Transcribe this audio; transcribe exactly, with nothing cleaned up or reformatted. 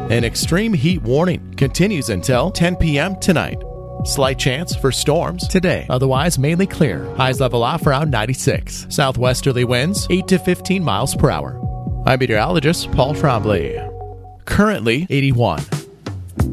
An extreme heat warning continues until ten p.m. tonight. Slight chance for storms today. Otherwise, mainly clear. Highs level off around ninety-six. Southwesterly winds eight to fifteen miles per hour. I'm meteorologist Paul Trombley. Currently eighty-one.